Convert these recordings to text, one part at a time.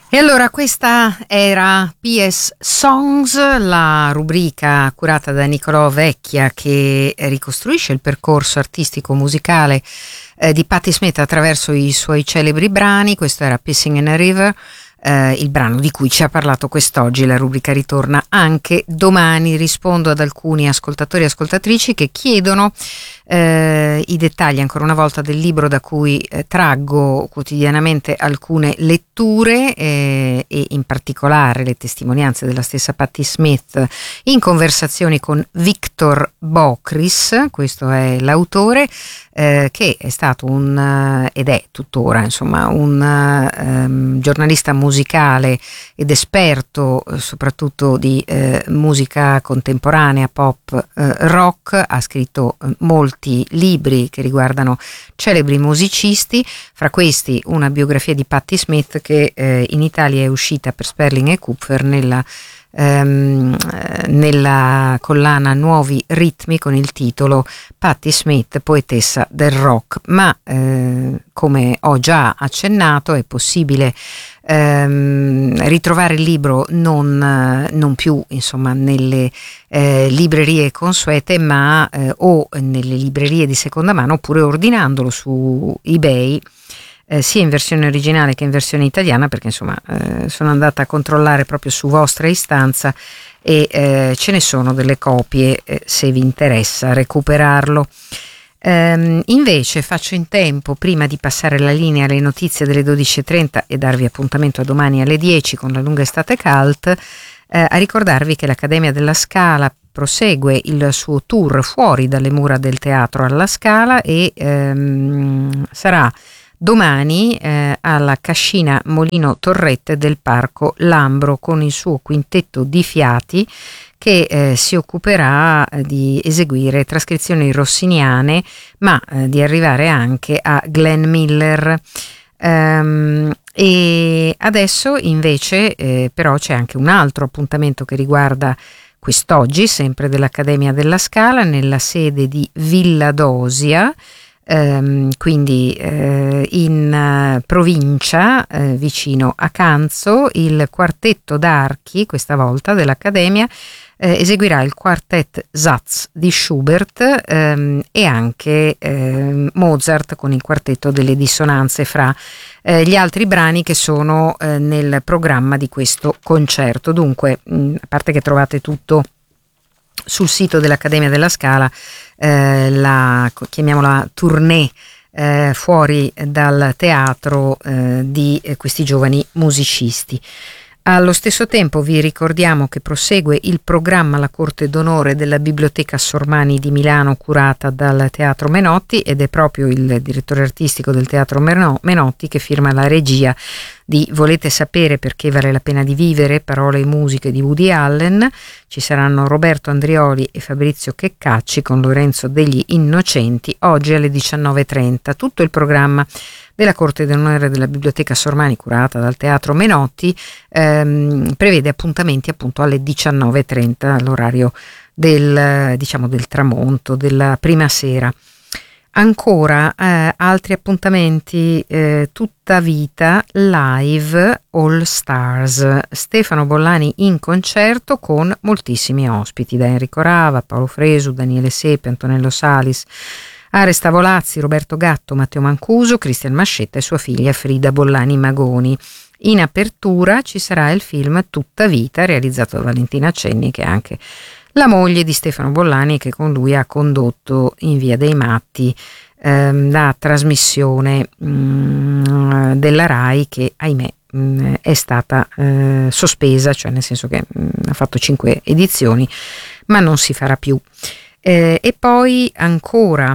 E allora questa era PS Songs, la rubrica curata da Nicolò Vecchia che ricostruisce il percorso artistico-musicale di Patti Smith attraverso i suoi celebri brani. Questo era Pissing in a River, il brano di cui ci ha parlato quest'oggi. La rubrica ritorna anche domani. Rispondo ad alcuni ascoltatori e ascoltatrici che chiedono i dettagli ancora una volta del libro da cui traggo quotidianamente alcune letture e in particolare le testimonianze della stessa Patti Smith in conversazioni con Victor Bokris. Questo è l'autore, che è stato ed è tuttora insomma un giornalista musicale ed esperto soprattutto di musica contemporanea, pop, rock. Ha scritto molti libri che riguardano celebri musicisti, fra questi una biografia di Patti Smith che in Italia è uscita per Sperling e Kupfer nella collana Nuovi Ritmi con il titolo Patti Smith, poetessa del rock. Ma come ho già accennato è possibile ritrovare il libro non più insomma nelle librerie consuete, ma o nelle librerie di seconda mano, oppure ordinandolo su eBay, sia in versione originale che in versione italiana, perché insomma sono andata a controllare proprio su vostra istanza e ce ne sono delle copie se vi interessa recuperarlo. Invece faccio in tempo, prima di passare la linea alle notizie delle 12.30 e darvi appuntamento a domani alle 10 con la lunga estate cult, a ricordarvi che l'Accademia della Scala prosegue il suo tour fuori dalle mura del teatro alla Scala e sarà domani alla Cascina Molino Torrette del Parco Lambro con il suo quintetto di fiati che si occuperà di eseguire trascrizioni rossiniane, ma di arrivare anche a Glenn Miller. E adesso invece però c'è anche un altro appuntamento che riguarda quest'oggi, sempre dell'Accademia della Scala, nella sede di Villa Dosia, quindi in provincia, vicino a Canzo. Il quartetto d'archi, questa volta dell'Accademia, eseguirà il quartet Satz di Schubert e anche Mozart con il quartetto delle dissonanze, fra gli altri brani che sono nel programma di questo concerto. Dunque, a parte che trovate tutto sul sito dell'Accademia della Scala, chiamiamola tournée fuori dal teatro di questi giovani musicisti. Allo stesso tempo vi ricordiamo che prosegue il programma La Corte d'Onore della Biblioteca Sormani di Milano, curata dal Teatro Menotti, ed è proprio il direttore artistico del Teatro Menotti che firma la regia di Volete sapere perché vale la pena di vivere? Parole e musiche di Woody Allen. Ci saranno Roberto Andrioli e Fabrizio Checcacci con Lorenzo degli Innocenti oggi alle 19.30. Tutto il programma della Corte d'Onore della Biblioteca Sormani, curata dal Teatro Menotti, prevede appuntamenti appunto alle 19.30, l'orario del tramonto, della prima sera. Ancora altri appuntamenti, Tutta Vita Live All Stars, Stefano Bollani in concerto con moltissimi ospiti, da Enrico Rava, Paolo Fresu, Daniele Sepe, Antonello Salis, Aresta Volazzi, Roberto Gatto, Matteo Mancuso, Cristian Mascetta e sua figlia Frida Bollani Magoni. In apertura ci sarà il film Tutta Vita, realizzato da Valentina Cenni, che è anche la moglie di Stefano Bollani, che con lui ha condotto in Via dei Matti la trasmissione della Rai, che ahimè è stata sospesa, cioè nel senso che ha fatto 5 edizioni ma non si farà più. E poi ancora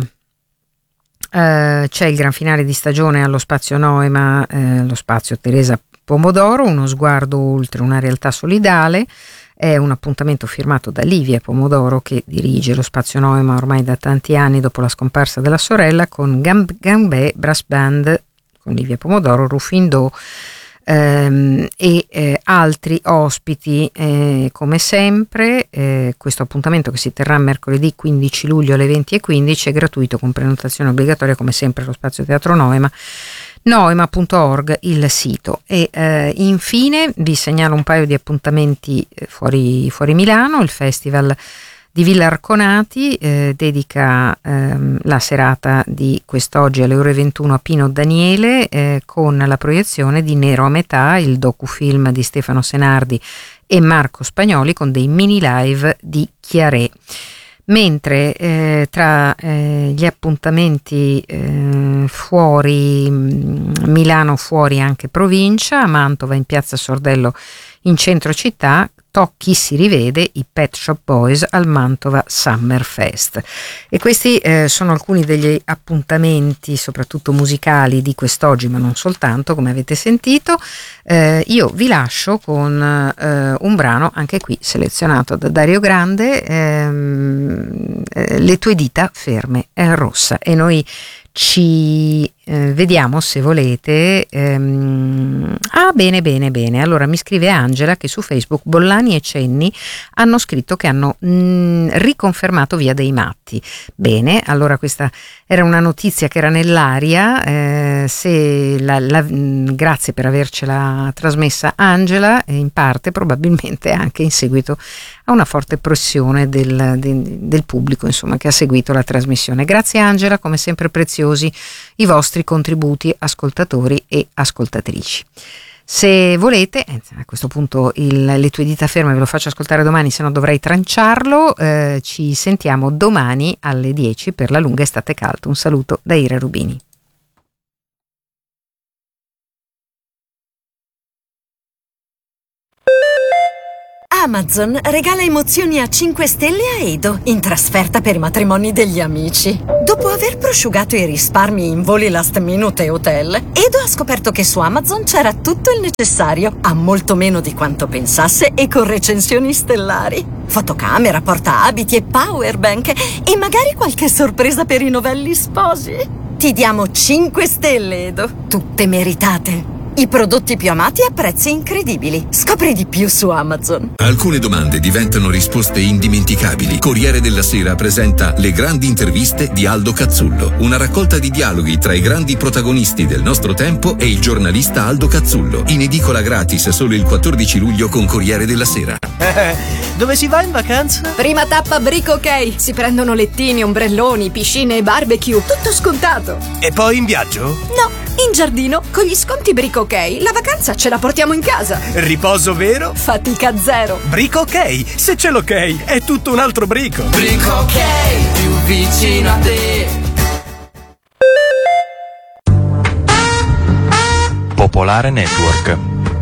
c'è il gran finale di stagione allo Spazio Noema, lo Spazio Teresa Pomodoro, uno sguardo oltre una realtà solidale. È un appuntamento firmato da Livia Pomodoro, che dirige lo Spazio Noema ormai da tanti anni dopo la scomparsa della sorella, con Gambè Brass Band, con Livia Pomodoro, Rufindo e altri ospiti, come sempre. Questo appuntamento, che si terrà mercoledì 15 luglio alle 20.15, è gratuito con prenotazione obbligatoria, come sempre allo Spazio Teatro Noema, Noema.org il sito. E infine vi segnalo un paio di appuntamenti fuori Milano. Il Festival di Villa Arconati dedica la serata di quest'oggi alle ore 21 a Pino Daniele con la proiezione di Nero a metà, il docufilm di Stefano Senardi e Marco Spagnoli, con dei mini live di Chiaré. Mentre tra gli appuntamenti fuori Milano, fuori anche provincia, a Mantova in piazza Sordello in centro città, Chi si rivede, i Pet Shop Boys al Mantova Summer Fest. E questi sono alcuni degli appuntamenti, soprattutto musicali, di quest'oggi, ma non soltanto, come avete sentito. Io vi lascio con un brano, anche qui selezionato da Dario Grande, Le tue dita ferme è rossa, e noi ci vediamo, se volete. Bene. Allora mi scrive Angela che su Facebook Bollani e Cenni hanno scritto che hanno riconfermato Via dei Matti. Bene, allora questa era una notizia che era nell'aria. Grazie per avercela trasmessa, Angela, in parte probabilmente anche in seguito a una forte pressione del pubblico, insomma, che ha seguito la trasmissione. Grazie Angela, come sempre preziosi i vostri contributi, ascoltatori e ascoltatrici. Se volete, a questo punto Le tue dita ferme ve lo faccio ascoltare domani, se no dovrei tranciarlo. Ci sentiamo domani alle 10 per la lunga estate calda. Un saluto da Ira Rubini. Amazon regala emozioni a 5 stelle a Edo in trasferta per i matrimoni degli amici. Dopo aver prosciugato i risparmi in voli last minute e hotel, Edo ha scoperto che su Amazon c'era tutto il necessario, a molto meno di quanto pensasse e con recensioni stellari. Fotocamera, portaabiti e powerbank, e magari qualche sorpresa per i novelli sposi. Ti diamo 5 stelle, Edo, tutte meritate. I prodotti più amati a prezzi incredibili. Scopri di più su Amazon. Alcune domande diventano risposte indimenticabili. Corriere della Sera presenta Le grandi interviste di Aldo Cazzullo, una raccolta di dialoghi tra i grandi protagonisti del nostro tempo e il giornalista Aldo Cazzullo, in edicola gratis solo il 14 luglio con Corriere della Sera. Dove si va in vacanza? Prima tappa Brico OK. Si prendono lettini, ombrelloni, piscine e barbecue. Tutto scontato. E poi in viaggio? No, in giardino. Con gli sconti Brico OK la vacanza ce la portiamo in casa. Riposo vero? Fatica zero. Brico OK. Se c'è l'ok è tutto un altro brico. Brico OK, più vicino a te. Popolare Network.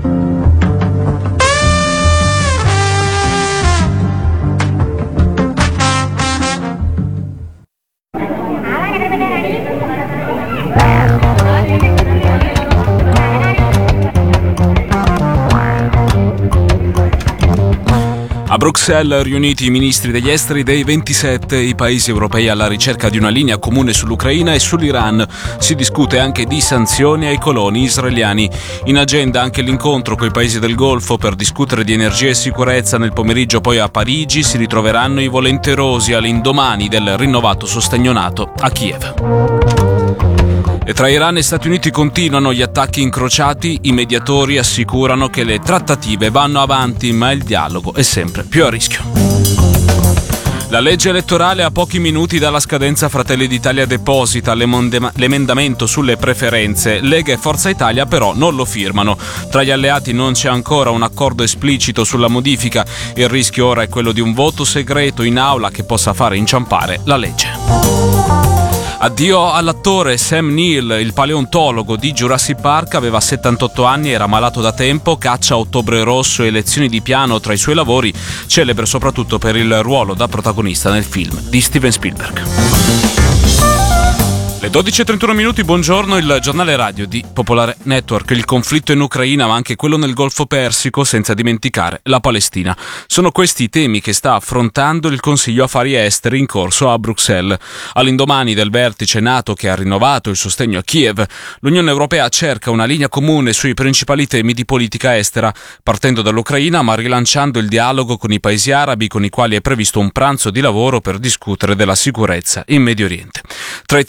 A Bruxelles riuniti i ministri degli esteri dei 27 i paesi europei alla ricerca di una linea comune sull'Ucraina e sull'Iran. Si discute anche di sanzioni ai coloni israeliani. In agenda anche l'incontro con i paesi del Golfo per discutere di energia e sicurezza. Nel pomeriggio poi a Parigi si ritroveranno i volenterosi all'indomani del rinnovato sostegno NATO a Kiev. E tra Iran e Stati Uniti continuano gli attacchi incrociati, i mediatori assicurano che le trattative vanno avanti, ma il dialogo è sempre più a rischio. La legge elettorale a pochi minuti dalla scadenza. Fratelli d'Italia deposita l'emendamento sulle preferenze. Lega e Forza Italia però non lo firmano. Tra gli alleati non c'è ancora un accordo esplicito sulla modifica. Il rischio ora è quello di un voto segreto in aula che possa fare inciampare la legge. Addio all'attore Sam Neill, il paleontologo di Jurassic Park, aveva 78 anni, era malato da tempo, caccia a Ottobre Rosso e lezioni di piano tra i suoi lavori, celebre soprattutto per il ruolo da protagonista nel film di Steven Spielberg. Le 12:31 minuti, buongiorno, il giornale radio di Popolare Network. Il conflitto in Ucraina, ma anche quello nel Golfo Persico, senza dimenticare la Palestina. Sono questi i temi che sta affrontando il Consiglio Affari Esteri in corso a Bruxelles. All'indomani del vertice NATO che ha rinnovato il sostegno a Kiev, l'Unione Europea cerca una linea comune sui principali temi di politica estera, partendo dall'Ucraina ma rilanciando il dialogo con i paesi arabi con i quali è previsto un pranzo di lavoro per discutere della sicurezza in Medio Oriente. Tra i temi più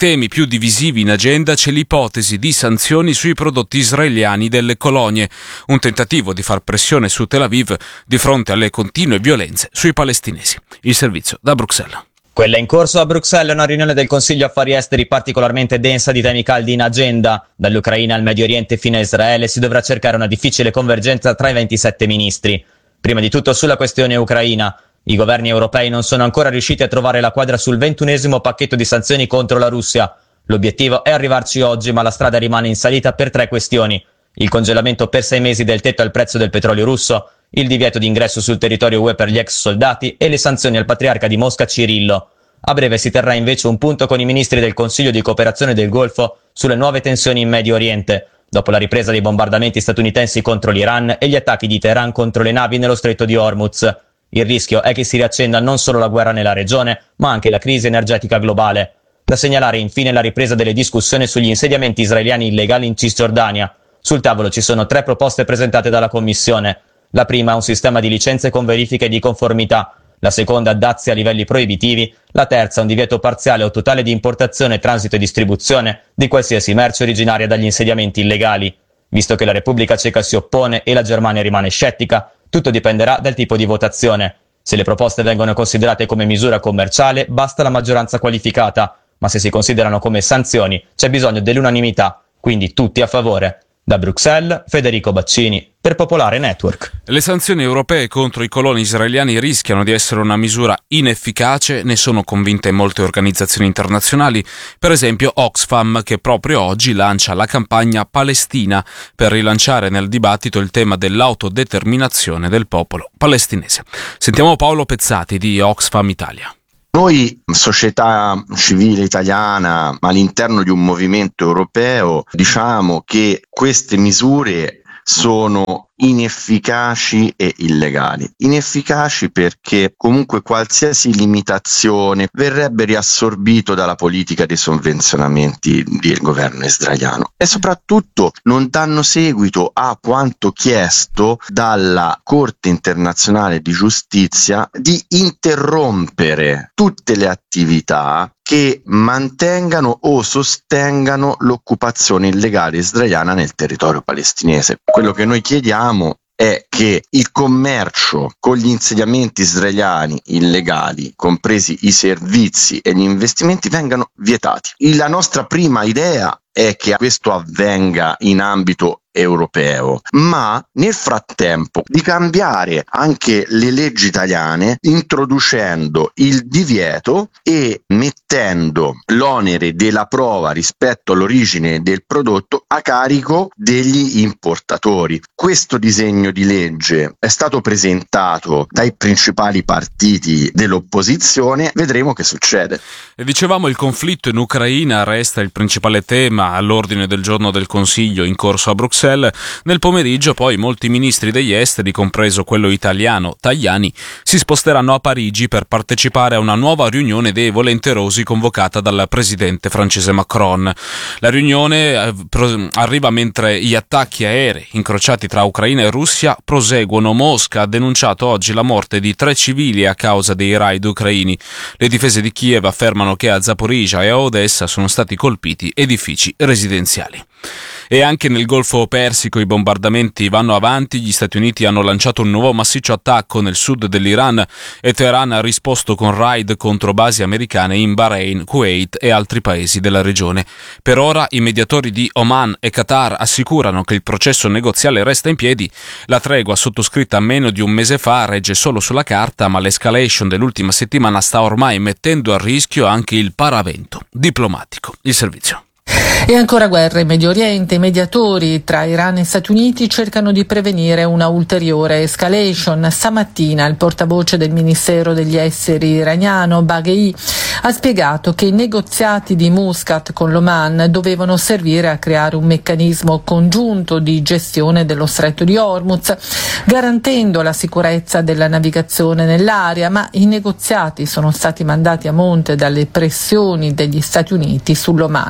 più divisivi in agenda c'è l'ipotesi di sanzioni sui prodotti israeliani delle colonie, un tentativo di far pressione su Tel Aviv di fronte alle continue violenze sui palestinesi. Il servizio da Bruxelles. Quella in corso a Bruxelles è una riunione del Consiglio Affari Esteri particolarmente densa di temi caldi in agenda. Dall'Ucraina al Medio Oriente fino a Israele si dovrà cercare una difficile convergenza tra i 27 ministri. Prima di tutto sulla questione ucraina. I governi europei non sono ancora riusciti a trovare la quadra sul 21esimo pacchetto di sanzioni contro la Russia. L'obiettivo è arrivarci oggi, ma la strada rimane in salita per 3 questioni. Il congelamento per 6 mesi del tetto al prezzo del petrolio russo, il divieto di ingresso sul territorio UE per gli ex soldati e le sanzioni al patriarca di Mosca Cirillo. A breve si terrà invece un punto con i ministri del Consiglio di cooperazione del Golfo sulle nuove tensioni in Medio Oriente, dopo la ripresa dei bombardamenti statunitensi contro l'Iran e gli attacchi di Teheran contro le navi nello stretto di Hormuz. Il rischio è che si riaccenda non solo la guerra nella regione, ma anche la crisi energetica globale. Da segnalare infine la ripresa delle discussioni sugli insediamenti israeliani illegali in Cisgiordania. Sul tavolo ci sono 3 proposte presentate dalla Commissione. La prima è un sistema di licenze con verifiche di conformità, la seconda dazi a livelli proibitivi, la terza un divieto parziale o totale di importazione, transito e distribuzione di qualsiasi merce originaria dagli insediamenti illegali. Visto che la Repubblica Ceca si oppone e la Germania rimane scettica, tutto dipenderà dal tipo di votazione. Se le proposte vengono considerate come misura commerciale, basta la maggioranza qualificata, ma se si considerano come sanzioni, c'è bisogno dell'unanimità, quindi tutti a favore. Da Bruxelles, Federico Baccini, per Popolare Network. Le sanzioni europee contro i coloni israeliani rischiano di essere una misura inefficace, ne sono convinte molte organizzazioni internazionali, per esempio Oxfam, che proprio oggi lancia la campagna Palestina per rilanciare nel dibattito il tema dell'autodeterminazione del popolo palestinese. Sentiamo Paolo Pezzati di Oxfam Italia. Noi, società civile italiana, all'interno di un movimento europeo, diciamo che queste misure sono inefficaci e illegali. Inefficaci perché comunque qualsiasi limitazione verrebbe riassorbito dalla politica dei sovvenzionamenti del governo israeliano e soprattutto non danno seguito a quanto chiesto dalla Corte internazionale di giustizia di interrompere tutte le attività che mantengano o sostengano l'occupazione illegale israeliana nel territorio palestinese. Quello che noi chiediamo è che il commercio con gli insediamenti israeliani illegali, compresi i servizi e gli investimenti, vengano vietati. La nostra prima idea è che questo avvenga in ambito europeo, ma nel frattempo di cambiare anche le leggi italiane introducendo il divieto e mettendo l'onere della prova rispetto all'origine del prodotto a carico degli importatori. Questo disegno di legge è stato presentato dai principali partiti dell'opposizione, vedremo che succede. E dicevamo, il conflitto in Ucraina resta il principale tema all'ordine del giorno del Consiglio in corso a Bruxelles. Nel pomeriggio poi molti ministri degli esteri, compreso quello italiano Tajani, si sposteranno a Parigi per partecipare a una nuova riunione dei volenterosi convocata dal presidente francese Macron. La riunione arriva mentre gli attacchi aerei incrociati tra Ucraina e Russia proseguono. Mosca ha denunciato oggi la morte di 3 civili a causa dei raid ucraini. Le difese di Kiev affermano che a Zaporizhzhia e a Odessa sono stati colpiti edifici residenziali. E anche nel Golfo Persico i bombardamenti vanno avanti. Gli Stati Uniti hanno lanciato un nuovo massiccio attacco nel sud dell'Iran e Teheran ha risposto con raid contro basi americane in Bahrain, Kuwait e altri paesi della regione. Per ora i mediatori di Oman e Qatar assicurano che il processo negoziale resta in piedi. La tregua sottoscritta meno di un mese fa regge solo sulla carta, ma l'escalation dell'ultima settimana sta ormai mettendo a rischio anche il paravento diplomatico. Il servizio. E ancora guerra in Medio Oriente. I mediatori tra Iran e Stati Uniti cercano di prevenire una ulteriore escalation. Stamattina il portavoce del Ministero degli Esteri iraniano, Baghei, ha spiegato che i negoziati di Muscat con l'Oman dovevano servire a creare un meccanismo congiunto di gestione dello stretto di Hormuz, garantendo la sicurezza della navigazione nell'area, ma i negoziati sono stati mandati a monte dalle pressioni degli Stati Uniti sull'Oman.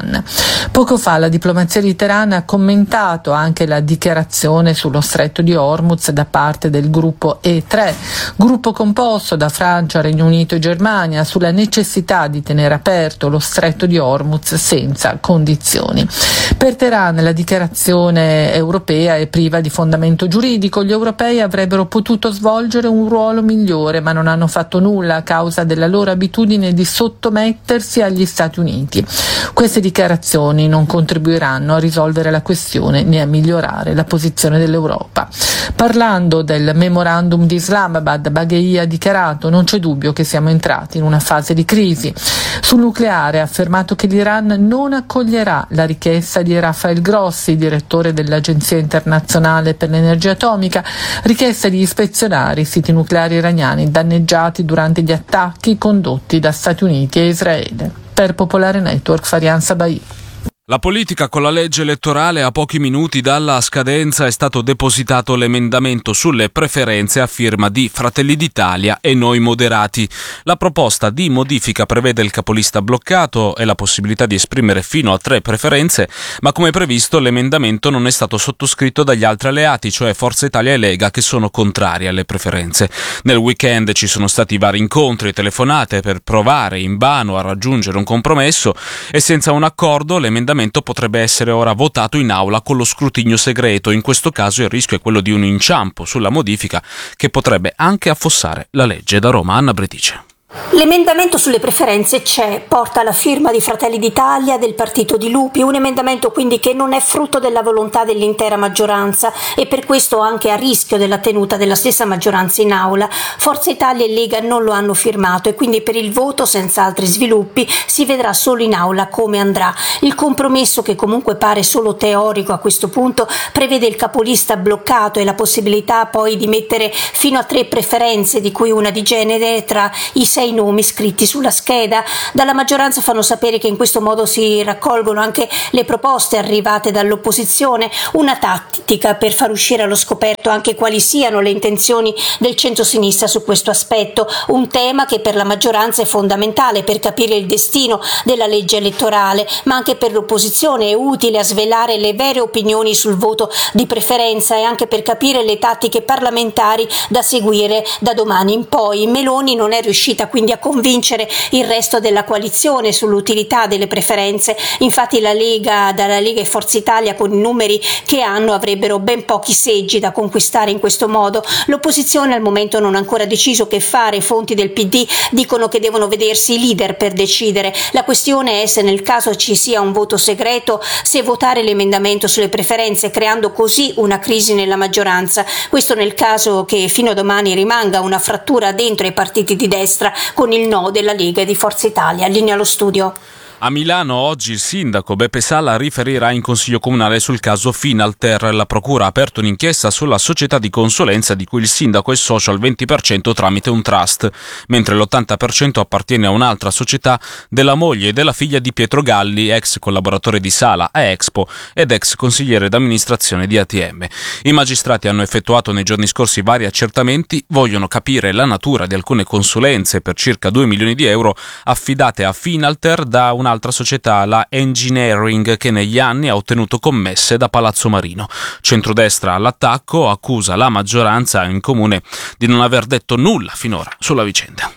Poco fa la diplomazia di Teheran ha commentato anche la dichiarazione sullo stretto di Hormuz da parte del gruppo E3, gruppo composto da Francia, Regno Unito e Germania, sulla necessità di tenere aperto lo stretto di Hormuz senza condizioni. Per Teheran la dichiarazione europea è priva di fondamento giuridico. Gli europei avrebbero potuto svolgere un ruolo migliore, ma non hanno fatto nulla a causa della loro abitudine di sottomettersi agli Stati Uniti. Queste dichiarazioni non contribuiranno a risolvere la questione né a migliorare la posizione dell'Europa. Parlando del memorandum di Islamabad, Baghei ha dichiarato: non c'è dubbio che siamo entrati in una fase di crisi. Sul nucleare ha affermato che l'Iran non accoglierà la richiesta di Rafael Grossi, direttore dell'Agenzia internazionale per l'energia atomica, richiesta di ispezionare i siti nucleari iraniani danneggiati durante gli attacchi condotti da Stati Uniti e Israele. Per Popolare Network, Farian Sabai. La politica con la legge elettorale. A pochi minuti dalla scadenza è stato depositato l'emendamento sulle preferenze a firma di Fratelli d'Italia e Noi Moderati. La proposta di modifica prevede il capolista bloccato e la possibilità di esprimere fino a 3 preferenze, ma come previsto l'emendamento non è stato sottoscritto dagli altri alleati, cioè Forza Italia e Lega, che sono contrari alle preferenze. Nel weekend ci sono stati vari incontri e telefonate per provare invano a raggiungere un compromesso e senza un accordo l'emendamento potrebbe essere ora votato in aula con lo scrutinio segreto. In questo caso il rischio è quello di un inciampo sulla modifica che potrebbe anche affossare la legge. Da Roma, Anna Bredice. L'emendamento sulle preferenze c'è, porta la firma di Fratelli d'Italia, del partito di Lupi, un emendamento quindi che non è frutto della volontà dell'intera maggioranza e per questo anche a rischio della tenuta della stessa maggioranza in aula. Forza Italia e Lega non lo hanno firmato e quindi per il voto, senza altri sviluppi, si vedrà solo in aula come andrà. Il compromesso, che comunque pare solo teorico a questo punto, prevede il capolista bloccato e la possibilità poi di mettere fino a 3 preferenze, di cui una di genere, tra i 6 nomi scritti sulla scheda. Dalla maggioranza fanno sapere che in questo modo si raccolgono anche le proposte arrivate dall'opposizione, una tattica per far uscire allo scoperto anche quali siano le intenzioni del centro-sinistra su questo aspetto, un tema che per la maggioranza è fondamentale per capire il destino della legge elettorale, ma anche per l'opposizione è utile a svelare le vere opinioni sul voto di preferenza e anche per capire le tattiche parlamentari da seguire da domani in poi. Meloni non è riuscita quindi a convincere il resto della coalizione sull'utilità delle preferenze. Infatti dalla Lega e Forza Italia, con i numeri che hanno, avrebbero ben pochi seggi da conquistare in questo modo. L'opposizione al momento non ha ancora deciso che fare. Fonti del PD dicono che devono vedersi i leader per decidere. La questione è se nel caso ci sia un voto segreto, se votare l'emendamento sulle preferenze, creando così una crisi nella maggioranza. Questo nel caso che fino a domani rimanga una frattura dentro i partiti di destra, con il no della Lega e di Forza Italia. Linea allo studio. A Milano oggi il sindaco Beppe Sala riferirà in Consiglio Comunale sul caso Finalter. La Procura ha aperto un'inchiesta sulla società di consulenza di cui il sindaco è socio al 20% tramite un trust, mentre l'80% appartiene a un'altra società della moglie e della figlia di Pietro Galli, ex collaboratore di Sala a Expo ed ex consigliere d'amministrazione di ATM. I magistrati hanno effettuato nei giorni scorsi vari accertamenti, vogliono capire la natura di alcune consulenze per circa 2 milioni di euro affidate a Finalter da un'altra società, la Engineering, che negli anni ha ottenuto commesse da Palazzo Marino. Centrodestra all'attacco, accusa la maggioranza in comune di non aver detto nulla finora sulla vicenda.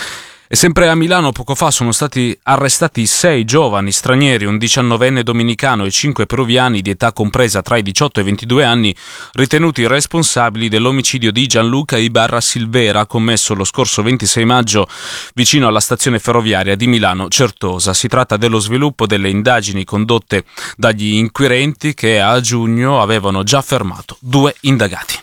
E sempre a Milano poco fa sono stati arrestati 6 giovani stranieri, un 19enne dominicano e 5 peruviani di età compresa tra i 18 e i 22 anni, ritenuti responsabili dell'omicidio di Gianluca Ibarra Silvera commesso lo scorso 26 maggio vicino alla stazione ferroviaria di Milano Certosa. Si tratta dello sviluppo delle indagini condotte dagli inquirenti che a giugno avevano già fermato 2 indagati.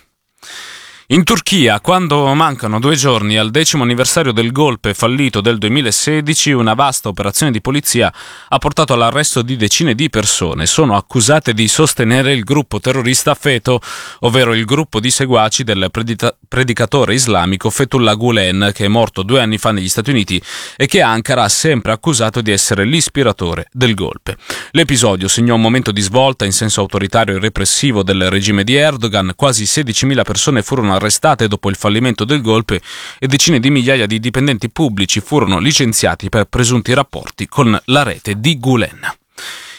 In Turchia, quando mancano 2 giorni al 10° anniversario del golpe fallito del 2016, una vasta operazione di polizia ha portato all'arresto di decine di persone. Sono accusate di sostenere il gruppo terrorista FETÖ, ovvero il gruppo di seguaci del predicatore islamico Fethullah Gülen, che è morto 2 anni fa negli Stati Uniti e che Ankara ha sempre accusato di essere l'ispiratore del golpe. L'episodio segnò un momento di svolta in senso autoritario e repressivo del regime di Erdogan. Quasi 16.000 persone furono arrestate dopo il fallimento del golpe e decine di migliaia di dipendenti pubblici furono licenziati per presunti rapporti con la rete di Gülen.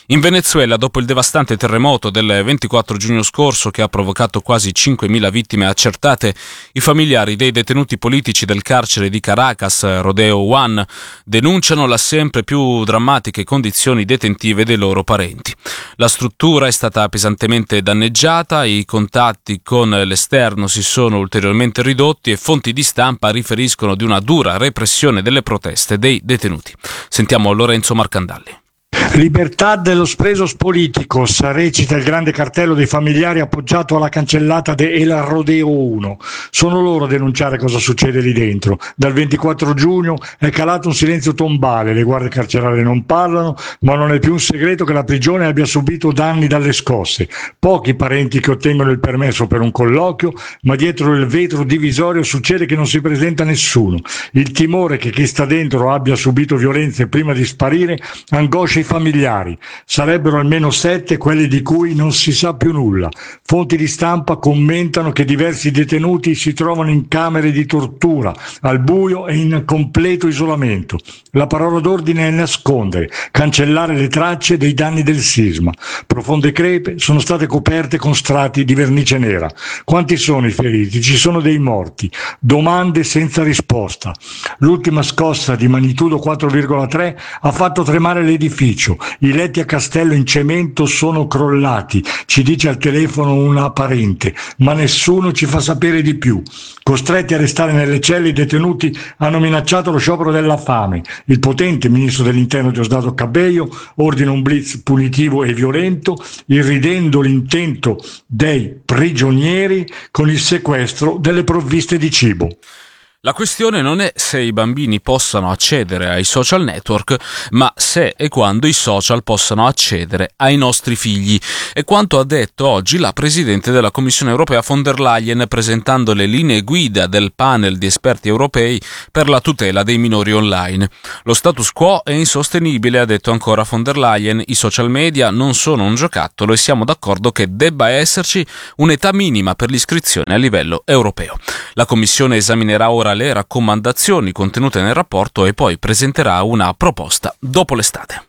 In Venezuela, dopo il devastante terremoto del 24 giugno scorso che ha provocato quasi 5.000 vittime accertate, i familiari dei detenuti politici del carcere di Caracas, Rodeo One, denunciano le sempre più drammatiche condizioni detentive dei loro parenti. La struttura è stata pesantemente danneggiata, i contatti con l'esterno si sono ulteriormente ridotti e fonti di stampa riferiscono di una dura repressione delle proteste dei detenuti. Sentiamo Lorenzo Marcandalli. Libertà de los presos políticos, recita il grande cartello dei familiari appoggiato alla cancellata de El Rodeo 1. Sono loro a denunciare cosa succede lì dentro. Dal 24 giugno è calato un silenzio tombale, le guardie carcerarie non parlano, ma non è più un segreto che la prigione abbia subito danni dalle scosse. Pochi parenti che ottengono il permesso per un colloquio, ma dietro il vetro divisorio succede che non si presenta nessuno. Il timore che chi sta dentro abbia subito violenze prima di sparire angoscia i familiari. Sarebbero almeno 7 quelli di cui non si sa più nulla. Fonti di stampa commentano che diversi detenuti si trovano in camere di tortura, al buio e in completo isolamento. La parola d'ordine è nascondere, cancellare le tracce dei danni del sisma. Profonde crepe sono state coperte con strati di vernice nera. Quanti sono i feriti? Ci sono dei morti. Domande senza risposta. L'ultima scossa di magnitudo 4,3 ha fatto tremare l'edificio. I letti a castello in cemento sono crollati, ci dice al telefono una parente, ma nessuno ci fa sapere di più. Costretti a restare nelle celle, i detenuti hanno minacciato lo sciopero della fame. Il potente ministro dell'interno Diosdado Cabello ordina un blitz punitivo e violento, irridendo l'intento dei prigionieri con il sequestro delle provviste di cibo. La questione non è se i bambini possano accedere ai social network, ma se e quando i social possano accedere ai nostri figli. È quanto ha detto oggi la Presidente della Commissione Europea von der Leyen presentando le linee guida del panel di esperti europei per la tutela dei minori online. Lo status quo è insostenibile, ha detto ancora von der Leyen, i social media non sono un giocattolo e siamo d'accordo che debba esserci un'età minima per l'iscrizione a livello europeo. La Commissione esaminerà ora le raccomandazioni contenute nel rapporto e poi presenterà una proposta dopo l'estate.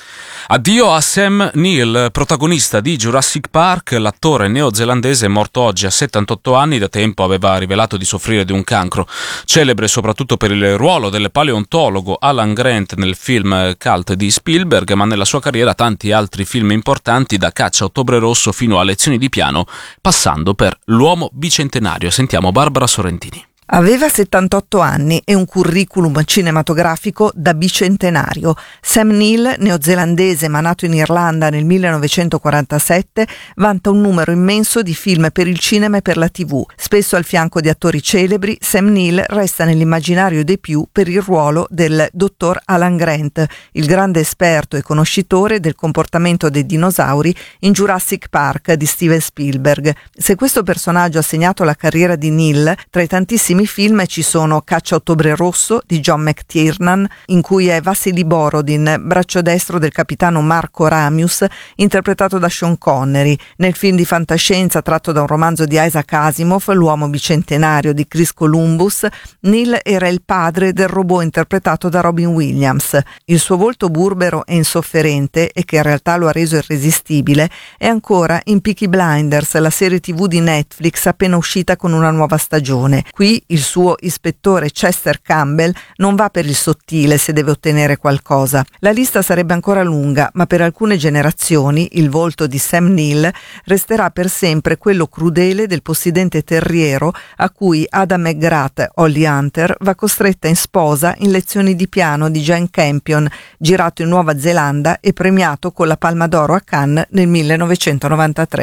Addio a Sam Neill, protagonista di Jurassic Park. L'attore neozelandese è morto oggi a 78 anni, da tempo aveva rivelato di soffrire di un cancro. Celebre soprattutto per il ruolo del paleontologo Alan Grant nel film cult di Spielberg, ma nella sua carriera tanti altri film importanti, da Caccia a Ottobre Rosso fino a Lezioni di piano, passando per L'uomo bicentenario. Sentiamo Barbara Sorrentini. Aveva 78 anni e un curriculum cinematografico da bicentenario. Sam Neill, neozelandese ma nato in Irlanda nel 1947, vanta un numero immenso di film per il cinema e per la TV. Spesso al fianco di attori celebri, Sam Neill resta nell'immaginario dei più per il ruolo del dottor Alan Grant, il grande esperto e conoscitore del comportamento dei dinosauri in Jurassic Park di Steven Spielberg. Se questo personaggio ha segnato la carriera di Neill, tra i tantissimi film ci sono Caccia a Ottobre Rosso di John McTiernan, in cui è Vasily Borodin, braccio destro del capitano Marco Ramius, interpretato da Sean Connery. Nel film di fantascienza tratto da un romanzo di Isaac Asimov, L'uomo bicentenario di Chris Columbus, Neill era il padre del robot interpretato da Robin Williams. Il suo volto burbero e insofferente, e che in realtà lo ha reso irresistibile, è ancora in Peaky Blinders, la serie TV di Netflix appena uscita con una nuova stagione. Qui il suo ispettore Chester Campbell non va per il sottile se deve ottenere qualcosa. La lista sarebbe ancora lunga, ma per alcune generazioni il volto di Sam Neill resterà per sempre quello crudele del possidente terriero a cui Ada McGrath, Holly Hunter, va costretta in sposa in Lezioni di piano di Jane Campion, girato in Nuova Zelanda e premiato con la Palma d'Oro a Cannes nel 1993.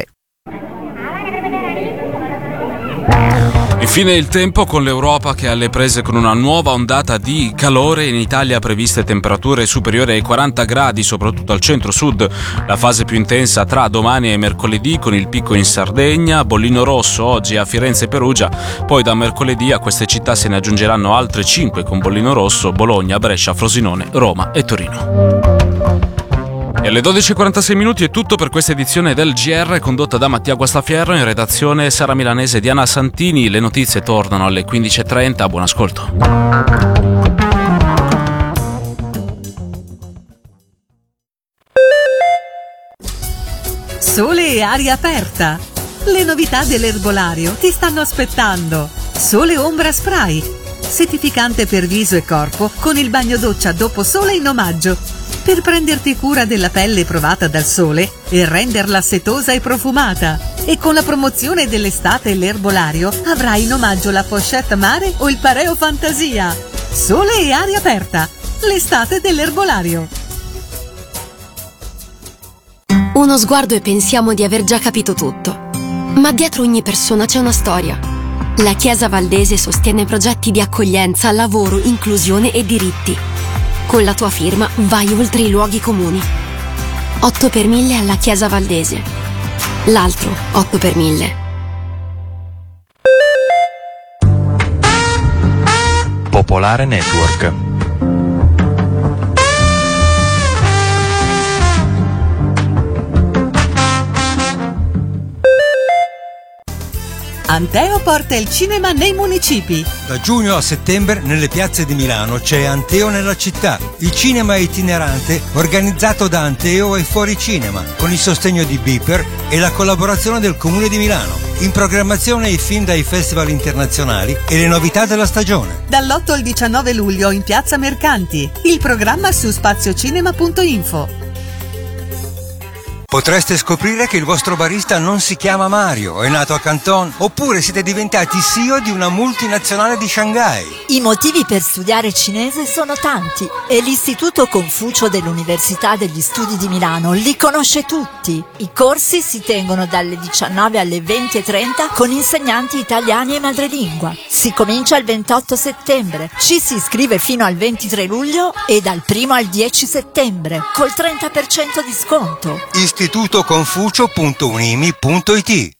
Infine il tempo, con l'Europa che è alle prese con una nuova ondata di calore. In Italia previste temperature superiori ai 40 gradi, soprattutto al centro-sud. La fase più intensa tra domani e mercoledì, con il picco in Sardegna, bollino rosso oggi a Firenze e Perugia. Poi da mercoledì a queste città se ne aggiungeranno altre 5 con bollino rosso: Bologna, Brescia, Frosinone, Roma e Torino. E alle 12:46 è tutto per questa edizione del GR, condotta da Mattia Guastafierro, in redazione Sara Milanese e Diana Santini. Le notizie tornano alle 15:30. Buon ascolto. Sole e aria aperta. Le novità dell'erbolario ti stanno aspettando. Sole Ombra Spray, settificante per viso e corpo con il bagno doccia dopo sole in omaggio, per prenderti cura della pelle provata dal sole e renderla setosa e profumata. E con la promozione dell'estate e l'erbolario avrai in omaggio la pochette mare o il pareo fantasia. Sole e aria aperta, l'estate dell'erbolario. Uno sguardo e pensiamo di aver già capito tutto. Ma dietro ogni persona c'è una storia. La Chiesa Valdese sostiene progetti di accoglienza, lavoro, inclusione e diritti. Con la tua firma vai oltre i luoghi comuni. 8 per 1000 alla Chiesa Valdese. L'altro 8 per 1000. Popolare Network. Anteo porta il cinema nei municipi. Da giugno a settembre nelle piazze di Milano c'è Anteo nella città, il cinema itinerante organizzato da Anteo e Fuori Cinema, con il sostegno di Beeper e la collaborazione del Comune di Milano. In programmazione i film dai festival internazionali e le novità della stagione. Dall'8 al 19 luglio in Piazza Mercanti. Il programma su spaziocinema.info. Potreste scoprire che il vostro barista non si chiama Mario, è nato a Canton, oppure siete diventati CEO di una multinazionale di Shanghai. I motivi per studiare cinese sono tanti e l'Istituto Confucio dell'Università degli Studi di Milano li conosce tutti. I corsi si tengono dalle 19 alle 20:30 con insegnanti italiani e madrelingua. Si comincia il 28 settembre, ci si iscrive fino al 23 luglio e dal 1 al 10 settembre, col 30% di sconto. istitutoconfucio.unimi.it.